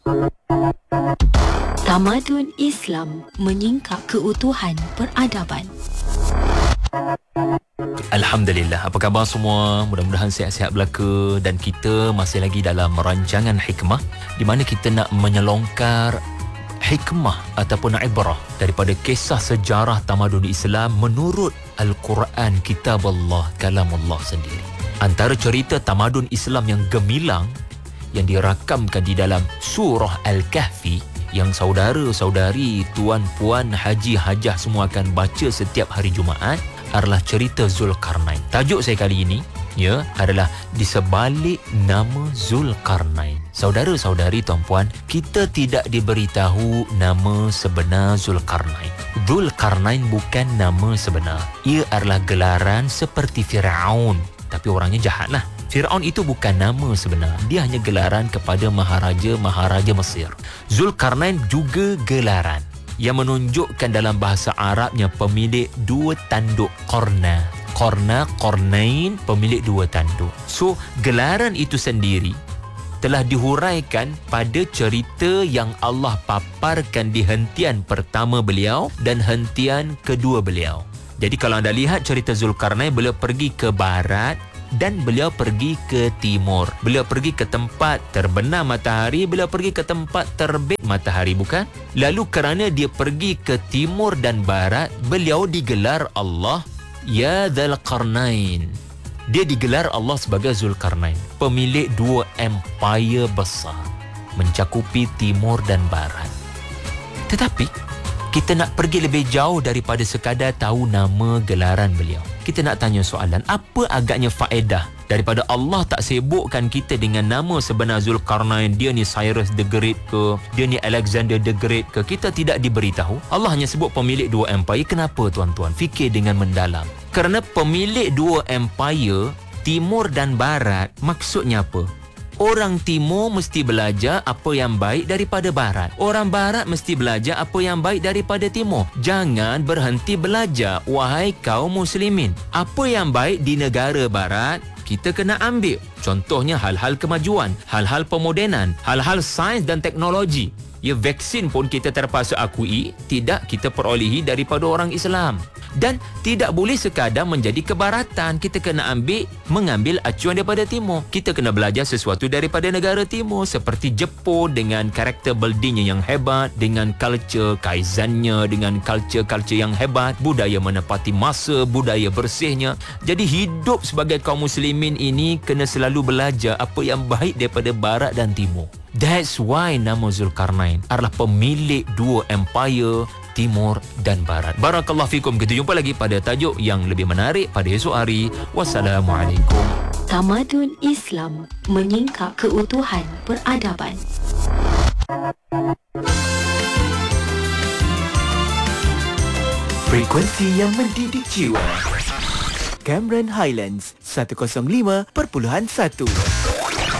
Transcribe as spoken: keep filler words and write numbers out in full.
Tamadun Islam menyingkap keutuhan peradaban. Alhamdulillah, apa khabar semua? Mudah-mudahan sihat-sihat belaka. Dan kita masih lagi dalam rancangan hikmah, di mana kita nak menyelongkar hikmah ataupun ibrah daripada kisah sejarah tamadun Islam menurut Al-Quran, kitab Allah, kalam Allah sendiri. Antara cerita tamadun Islam yang gemilang yang dirakamkan di dalam surah Al-Kahfi, yang saudara-saudari, tuan-puan, haji, hajah semua akan baca setiap hari Jumaat, adalah cerita Zulkarnain. Tajuk saya kali ini ya adalah di sebalik nama Zulkarnain. Saudara-saudari, tuan-puan, kita tidak diberitahu nama sebenar Zulkarnain. Zulkarnain bukan nama sebenar. Ia adalah gelaran seperti Firaun, tapi orangnya jahatlah. Firaun itu bukan nama sebenar. Dia hanya gelaran kepada maharaja-maharaja Mesir. Zulkarnain juga gelaran yang menunjukkan dalam bahasa Arabnya pemilik dua tanduk korna. Korna, kornain, pemilik dua tanduk. So, gelaran itu sendiri telah dihuraikan pada cerita yang Allah paparkan di hentian pertama beliau dan hentian kedua beliau. Jadi kalau anda lihat cerita Zulkarnain, beliau pergi ke barat dan beliau pergi ke timur. Beliau pergi ke tempat terbenam matahari, beliau pergi ke tempat terbit matahari, bukan? Lalu kerana dia pergi ke timur dan barat, beliau digelar Allah Ya Dzal Qarnain. Dia digelar Allah sebagai Zulkarnain, pemilik dua empire besar mencakupi timur dan barat. Tetapi kita nak pergi lebih jauh daripada sekadar tahu nama gelaran beliau. Kita nak tanya soalan, apa agaknya faedah daripada Allah tak sibukkan kita dengan nama sebenar Zulkarnain, dia ni Cyrus the Great ke, dia ni Alexander the Great ke? Kita tidak diberitahu. Allah hanya sebut pemilik dua empire. Kenapa tuan-tuan? Fikir dengan mendalam. Kerana pemilik dua empire, timur dan barat, maksudnya apa? Orang timur mesti belajar apa yang baik daripada barat. Orang barat mesti belajar apa yang baik daripada timur. Jangan berhenti belajar, wahai kaum muslimin. Apa yang baik di negara barat, kita kena ambil. Contohnya hal-hal kemajuan, hal-hal pemodenan, hal-hal sains dan teknologi. Ya, vaksin pun kita terpaksa akui tidak kita perolehi daripada orang Islam. Dan tidak boleh sekadar menjadi kebaratan. Kita kena ambil, mengambil acuan daripada timur. Kita kena belajar sesuatu daripada negara timur, seperti Jepun dengan karakter buildingnya yang hebat, dengan culture kaizannya, dengan culture-culture yang hebat, budaya menepati masa, budaya bersihnya. Jadi hidup sebagai kaum muslimin ini kena selalu belajar apa yang baik daripada barat dan timur. That's why nama Zulkarnain adalah pemilik dua empire, timur dan barat. Barakallahu fikum. Kita jumpa lagi pada tajuk yang lebih menarik pada esok hari. Wassalamualaikum. Tamadun Islam menyingkap keutuhan peradaban. Frekuensi yang mendidik jiwa. Cameron Highlands seratus lima perpuluhan satu.